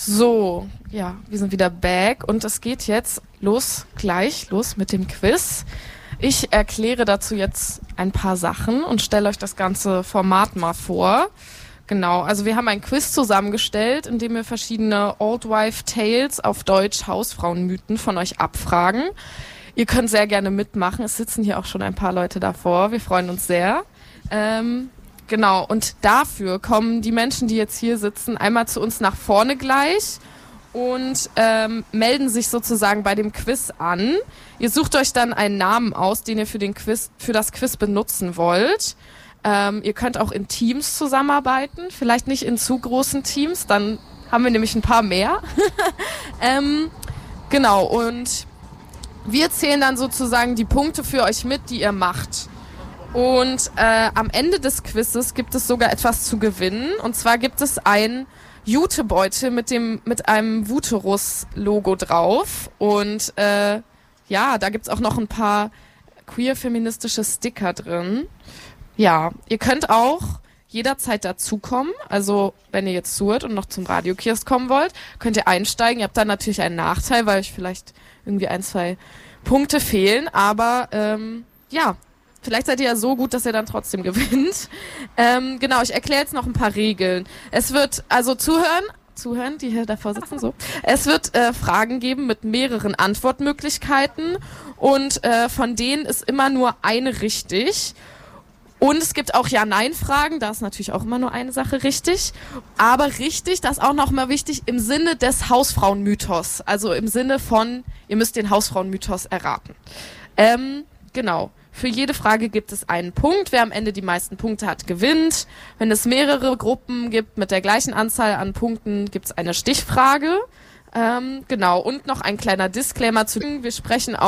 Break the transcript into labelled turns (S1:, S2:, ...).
S1: So, ja, wir sind wieder back und es geht jetzt gleich los mit dem Quiz. Ich erkläre dazu jetzt ein paar Sachen und stelle euch das ganze Format mal vor. Genau, also wir haben ein Quiz zusammengestellt, in dem wir verschiedene Old Wife Tales, auf Deutsch Hausfrauenmythen, von euch abfragen. Ihr könnt sehr gerne mitmachen, es sitzen hier auch schon ein paar Leute davor, wir freuen uns sehr. Genau, und dafür kommen die Menschen, die jetzt hier sitzen, einmal zu uns nach vorne gleich und melden sich sozusagen bei dem Quiz an. Ihr sucht euch dann einen Namen aus, den ihr für das Quiz benutzen wollt. Ihr könnt auch in Teams zusammenarbeiten, vielleicht nicht in zu großen Teams, dann haben wir nämlich ein paar mehr. Genau, und wir zählen dann sozusagen die Punkte für euch mit, die ihr macht. Und am Ende des Quizzes gibt es sogar etwas zu gewinnen. Und zwar gibt es einen Jutebeutel mit einem Vuterus-Logo drauf. Und ja, da gibt's auch noch ein paar queer-feministische Sticker drin. Ja, ihr könnt auch jederzeit dazukommen. Also wenn ihr jetzt zuhört und noch zum Radiokiosk kommen wollt, könnt ihr einsteigen. Ihr habt dann natürlich einen Nachteil, weil euch vielleicht irgendwie 1-2 Punkte fehlen. Aber ja, vielleicht seid ihr ja so gut, dass ihr dann trotzdem gewinnt. Genau, ich erkläre jetzt noch ein paar Regeln. Es wird, also zuhören, die hier davor sitzen, so. Es wird Fragen geben mit mehreren Antwortmöglichkeiten und von denen ist immer nur eine richtig. Und es gibt auch Ja-Nein-Fragen, da ist natürlich auch immer nur eine Sache richtig. Aber richtig, das ist auch nochmal wichtig, im Sinne des Hausfrauenmythos. Also im Sinne von, ihr müsst den Hausfrauenmythos erraten. Genau. Für jede Frage gibt es einen Punkt. Wer am Ende die meisten Punkte hat, gewinnt. Wenn es mehrere Gruppen gibt mit der gleichen Anzahl an Punkten, gibt es eine Stichfrage. Genau. Und noch ein kleiner Disclaimer zu, wir sprechen auch